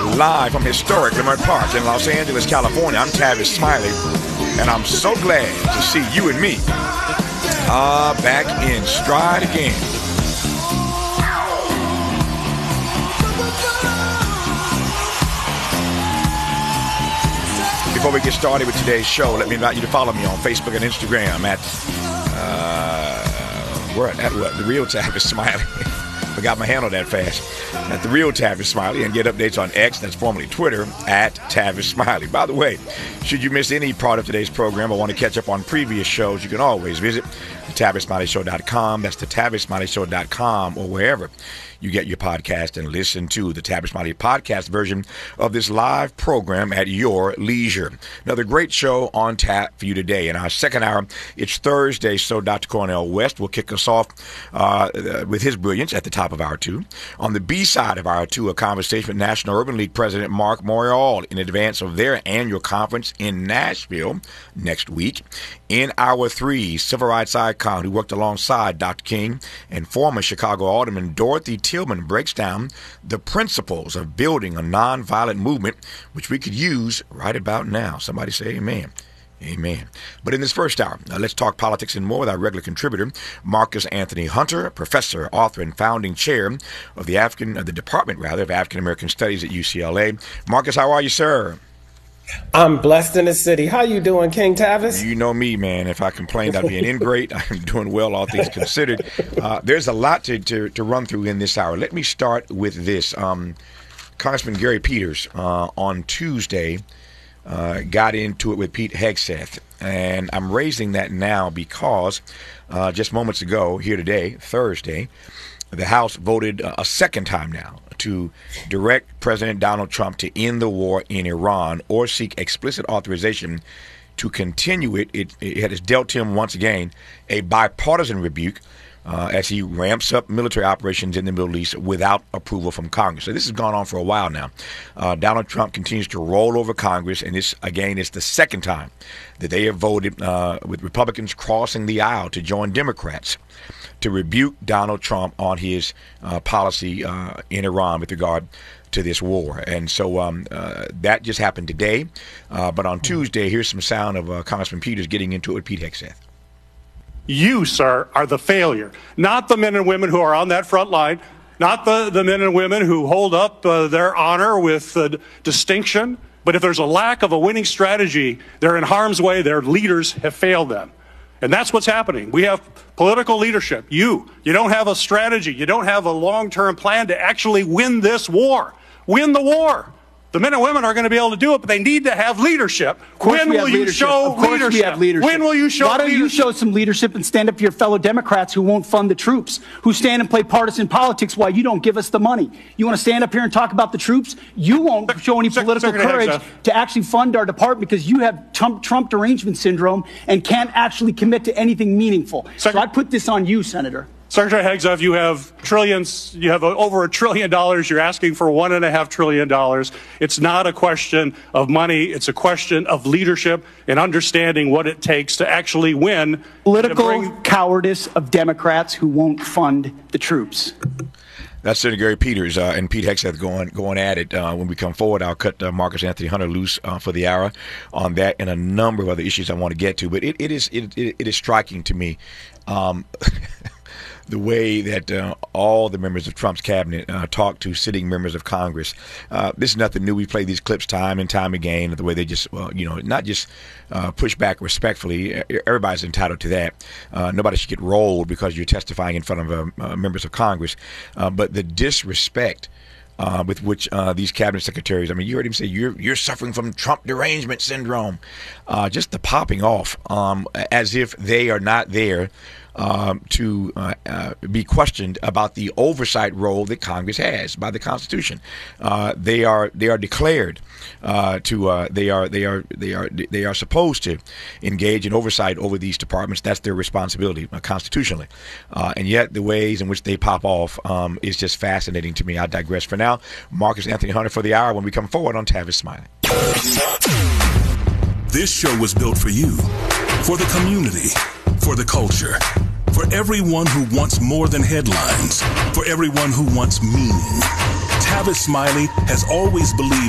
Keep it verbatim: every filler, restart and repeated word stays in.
Live from historic Leimert Park in Los Angeles, California, I'm Tavis Smiley, and I'm so glad to see you and me uh, back in stride again. Before we get started with today's show, let me invite you to follow me on Facebook and Instagram at, uh, where at what? The Real Tavis Smiley. Forgot my handle that fast. At The Real Tavis Smiley, and get updates on X, that's formerly Twitter, at Tavis Smiley. By the way, should you miss any part of today's program or want to catch up on previous shows, you can always visit the tavis smiley show dot com. That's the tavis smiley show dot com, or wherever you get your podcast, and listen to the Tavis Smiley podcast version of this live program at your leisure. Another great show on tap for you today. In our second hour, it's Thursday, so Doctor Cornel West will kick us off uh, with his brilliance at the top of hour two. On the B side of hour two, a conversation with National Urban League President Mark Morial in advance of their annual conference in Nashville next week. In hour three, civil rights icon who worked alongside Doctor King and former Chicago Alderman Dorothy Tillman breaks down the principles of building a nonviolent movement, which we could use right about now. Somebody say amen. Amen. But in this first hour, uh, let's talk politics and more with our regular contributor, Marcus Anthony Hunter, professor, author, and founding chair of the African, uh, the Department rather, of African American Studies at U C L A. Marcus, how are you, sir? I'm blessed in the city. How you doing, King Tavis? You know me, man. If I complained, I'd be an ingrate. I'm doing well, all things considered. Uh, there's a lot to, to, to run through in this hour. Let me start with this. Um, Congressman Gary Peters uh, on Tuesday uh, got into it with Pete Hegseth. And I'm raising that now because uh, just moments ago, here today, Thursday, the House voted a second time now to direct President Donald Trump to end the war in Iran or seek explicit authorization to continue it. It, it has dealt him once again a bipartisan rebuke uh, as he ramps up military operations in the Middle East without approval from Congress. So this has gone on for a while now. Uh, Donald Trump continues to roll over Congress, and this, again, is the second time that they have voted uh, with Republicans crossing the aisle to join Democrats to rebuke Donald Trump on his uh, policy uh, in Iran with regard to this war. And so um, uh, that just happened today. Uh, but on Tuesday, here's some sound of uh, Congressman Peters getting into it with Pete Hegseth. You, sir, are the failure, not the men and women who are on that front line, not the, the men and women who hold up uh, their honor with uh, distinction. But if there's a lack of a winning strategy, they're in harm's way. Their leaders have failed them. And that's what's happening. We have political leadership. You, you don't have a strategy. You don't have a long-term plan to actually win this war. Win the war. The men and women are going to be able to do it, but they need to have leadership. When will you show leadership? We have leadership? When will you show leadership? Why don't you leadership? show some leadership and stand up to your fellow Democrats who won't fund the troops, who stand and play partisan politics while you don't give us the money? You want to stand up here and talk about the troops? You won't show any political Secretary courage Hegseth. to actually fund our department because you have Trump, Trump derangement syndrome and can't actually commit to anything meaningful. Secretary- so I put this on you, Senator. Secretary Hegseth, you have trillions, you have over a trillion dollars. You're asking for one and a half trillion dollars. It's not a question of money. It's a question of leadership and understanding what it takes to actually win. Political bring- cowardice of Democrats who won't fund the troops. That's Senator Gary Peters uh, and Pete Hegseth going going at it. Uh, when we come forward, I'll cut uh, Marcus Anthony Hunter loose uh, for the hour on that and a number of other issues I want to get to. But it, it is it, it, it is striking to me um, the way that uh, all the members of Trump's cabinet uh, talk to sitting members of Congress. Uh, this is nothing new. We play these clips time and time again. The way they just, well, you know, not just uh, push back respectfully. Everybody's entitled to that. Uh, nobody should get rolled because you're testifying in front of uh, uh, members of Congress. Uh, but the disrespect Uh, with which uh, these cabinet secretaries, I mean, you heard him say, you're you're suffering from Trump derangement syndrome. Uh, just the popping off um, as if they are not there um, to uh, uh, be questioned about the oversight role that Congress has by the Constitution. Uh, they are they are declared uh, to uh, they are they are they are they are supposed to engage in oversight over these departments. That's their responsibility uh, constitutionally. Uh, and yet the ways in which they pop off um, is just fascinating to me. I digress for now. Marcus Anthony Hunter for the hour when we come forward on Tavis Smiley. This show was built for you, for the community, for the culture, for everyone who wants more than headlines, for everyone who wants meaning. Tavis Smiley has always believed